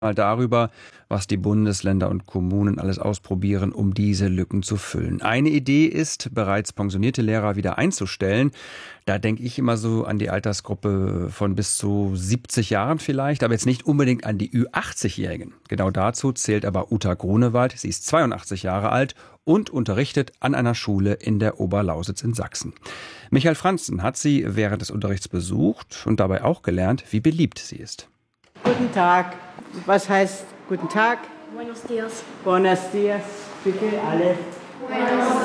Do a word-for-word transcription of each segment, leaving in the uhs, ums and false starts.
mal darüber, was die Bundesländer und Kommunen alles ausprobieren, um diese Lücken zu füllen. Eine Idee ist, bereits pensionierte Lehrer wieder einzustellen. Da denke ich immer so an die Altersgruppe von bis zu siebzig Jahren vielleicht, aber jetzt nicht unbedingt an die Ü achtzig-Jährigen. Genau dazu zählt aber Uta Grunewald. Sie ist zweiundachtzig Jahre alt und unterrichtet an einer Schule in der Oberlausitz in Sachsen. Michael Franzen hat sie während des Unterrichts besucht und dabei auch gelernt, wie beliebt sie ist. Guten Tag. Was heißt guten Tag? Buenos dias. Buenos dias. Bitte alle. Buenos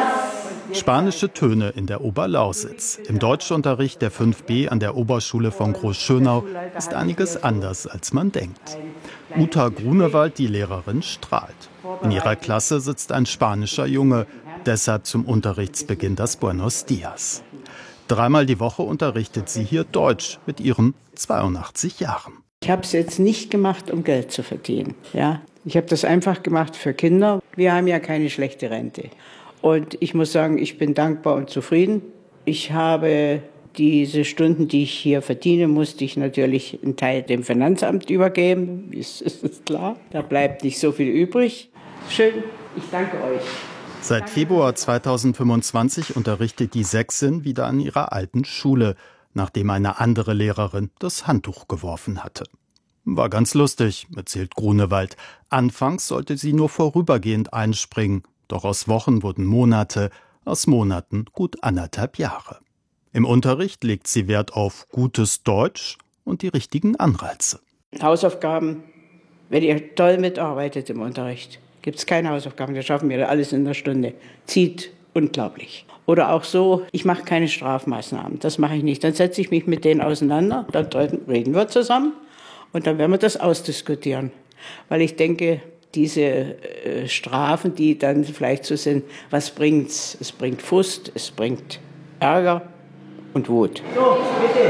dias. Spanische Töne in der Oberlausitz. Im Deutschunterricht der fünf B an der Oberschule von Großschönau ist einiges anders, als man denkt. Uta Grunewald, die Lehrerin, strahlt. In ihrer Klasse sitzt ein spanischer Junge, deshalb zum Unterrichtsbeginn das Buenos dias. Dreimal die Woche unterrichtet sie hier Deutsch mit ihren zweiundachtzig Jahren. Ich habe es jetzt nicht gemacht, um Geld zu verdienen. Ja? Ich habe das einfach gemacht für Kinder. Wir haben ja keine schlechte Rente. Und ich muss sagen, ich bin dankbar und zufrieden. Ich habe diese Stunden, die ich hier verdiene, musste ich natürlich einen Teil dem Finanzamt übergeben. Ist, ist klar. Da bleibt nicht so viel übrig. Schön, ich danke euch. Seit Februar zweitausendfünfundzwanzig unterrichtet die Sächsin wieder an ihrer alten Schule, nachdem eine andere Lehrerin das Handtuch geworfen hatte. War ganz lustig, erzählt Grunewald. Anfangs sollte sie nur vorübergehend einspringen, doch aus Wochen wurden Monate, aus Monaten gut anderthalb Jahre. Im Unterricht legt sie Wert auf gutes Deutsch und die richtigen Anreize. Hausaufgaben, wenn ihr toll mitarbeitet im Unterricht, gibt es keine Hausaufgaben, das schaffen wir alles in einer Stunde. Zieht unglaublich. Oder auch so, ich mache keine Strafmaßnahmen, das mache ich nicht. Dann setze ich mich mit denen auseinander, dann reden wir zusammen und dann werden wir das ausdiskutieren. Weil ich denke, diese äh, Strafen, die dann vielleicht so sind, was bringt's? Es bringt Frust, es bringt Ärger und Wut. So, bitte.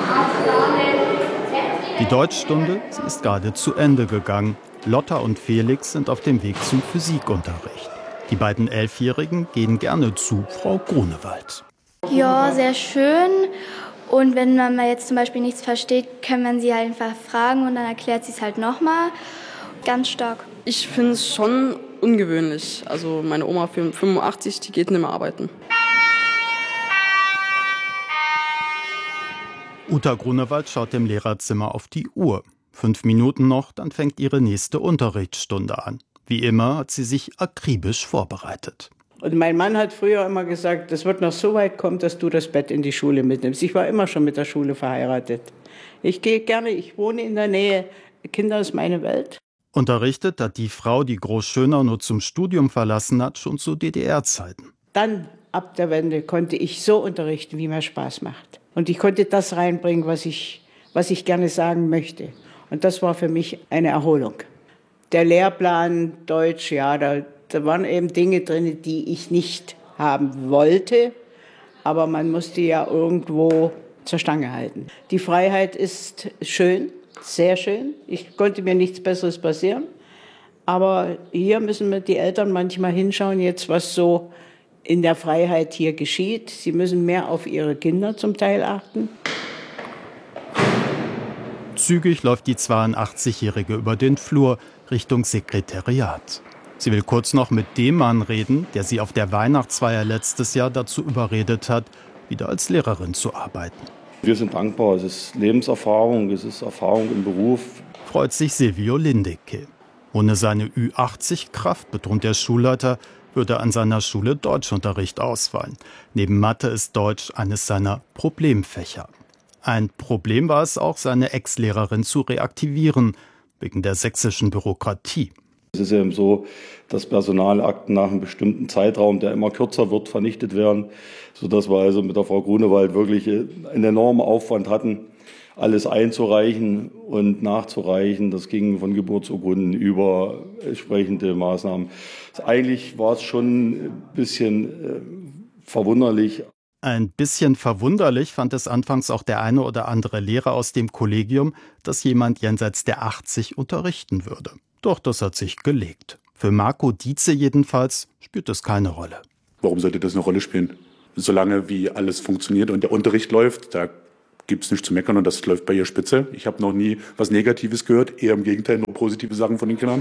Die Deutschstunde, sie ist gerade zu Ende gegangen. Lotta und Felix sind auf dem Weg zum Physikunterricht. Die beiden Elfjährigen gehen gerne zu Frau Grunewald. Ja, sehr schön. Und wenn man mal jetzt zum Beispiel nichts versteht, kann man sie halt einfach fragen und dann erklärt sie es halt nochmal. Ganz stark. Ich finde es schon ungewöhnlich. Also meine Oma fünfundachtzig, die geht nicht mehr arbeiten. Uta Grunewald schaut im Lehrerzimmer auf die Uhr. Fünf Minuten noch, dann fängt ihre nächste Unterrichtsstunde an. Wie immer hat sie sich akribisch vorbereitet. Und mein Mann hat früher immer gesagt, das wird noch so weit kommen, dass du das Bett in die Schule mitnimmst. Ich war immer schon mit der Schule verheiratet. Ich gehe gerne, ich wohne in der Nähe. Kinder ist meine Welt. Unterrichtet hat die Frau, die Großschönau nur zum Studium verlassen hat, schon zu D D R-Zeiten. Dann, ab der Wende, konnte ich so unterrichten, wie mir Spaß macht. Und ich konnte das reinbringen, was ich, was ich gerne sagen möchte. Und das war für mich eine Erholung. Der Lehrplan Deutsch, ja, da, da waren eben Dinge drin, die ich nicht haben wollte. Aber man musste ja irgendwo zur Stange halten. Die Freiheit ist schön, sehr schön. Ich konnte mir nichts Besseres passieren. Aber hier müssen wir die Eltern manchmal hinschauen, jetzt was so in der Freiheit hier geschieht. Sie müssen mehr auf ihre Kinder zum Teil achten. Zügig läuft die zweiundachtzigjährige über den Flur Richtung Sekretariat. Sie will kurz noch mit dem Mann reden, der sie auf der Weihnachtsfeier letztes Jahr dazu überredet hat, wieder als Lehrerin zu arbeiten. Wir sind dankbar, es ist Lebenserfahrung, es ist Erfahrung im Beruf. Freut sich Silvio Lindecke. Ohne seine Ü achtzig-Kraft, betont der Schulleiter, würde an seiner Schule Deutschunterricht ausfallen. Neben Mathe ist Deutsch eines seiner Problemfächer. Ein Problem war es auch, seine Ex-Lehrerin zu reaktivieren, wegen der sächsischen Bürokratie. Es ist eben so, dass Personalakten nach einem bestimmten Zeitraum, der immer kürzer wird, vernichtet werden, sodass wir also mit der Frau Grunewald wirklich einen enormen Aufwand hatten, alles einzureichen und nachzureichen. Das ging von Geburtsurkunden über entsprechende Maßnahmen. Eigentlich war es schon ein bisschen äh, verwunderlich. Ein bisschen verwunderlich fand es anfangs auch der eine oder andere Lehrer aus dem Kollegium, dass jemand jenseits der achtzig unterrichten würde. Doch das hat sich gelegt. Für Marco Dietze jedenfalls spielt es keine Rolle. Warum sollte das eine Rolle spielen? Solange wie alles funktioniert und der Unterricht läuft, da gibt es nichts zu meckern und das läuft bei ihr spitze. Ich habe noch nie was Negatives gehört, eher im Gegenteil, nur positive Sachen von den Kindern.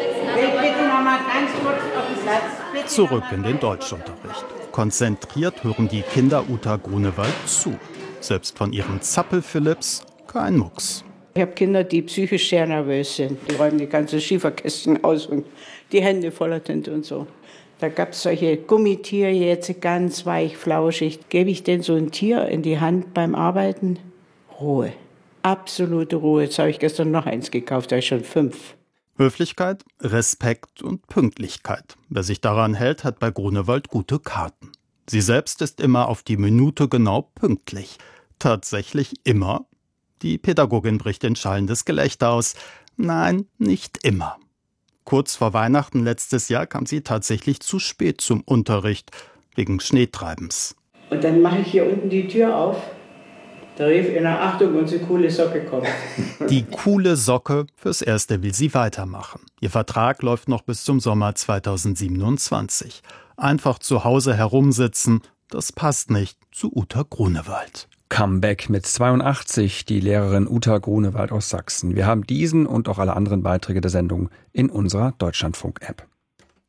Zurück in den Deutschunterricht. Konzentriert hören die Kinder Uta Grunewald zu. Selbst von ihrem Zappel Philipps kein Mucks. Ich habe Kinder, die psychisch sehr nervös sind. Die räumen die ganzen Schieferkästchen aus und die Hände voller Tinte und so. Da gab es solche Gummitiere, jetzt ganz weich, flauschig. Gebe ich denen so ein Tier in die Hand beim Arbeiten? Ruhe. Absolute Ruhe. Jetzt habe ich gestern noch eins gekauft, da habe ich schon fünf. Höflichkeit, Respekt und Pünktlichkeit. Wer sich daran hält, hat bei Grunewald gute Karten. Sie selbst ist immer auf die Minute genau pünktlich. Tatsächlich immer? Die Pädagogin bricht in schallendes Gelächter aus. Nein, nicht immer. Kurz vor Weihnachten letztes Jahr kam sie tatsächlich zu spät zum Unterricht, wegen Schneetreibens. Und dann mache ich hier unten die Tür auf. Da rief einer: Achtung, unsere coole Socke kommt. Die coole Socke, fürs Erste will sie weitermachen. Ihr Vertrag läuft noch bis zum Sommer zweitausendsiebenundzwanzig. Einfach zu Hause herumsitzen, das passt nicht zu Uta Grunewald. Comeback mit zweiundachtzig, die Lehrerin Uta Grunewald aus Sachsen. Wir haben diesen und auch alle anderen Beiträge der Sendung in unserer Deutschlandfunk-App.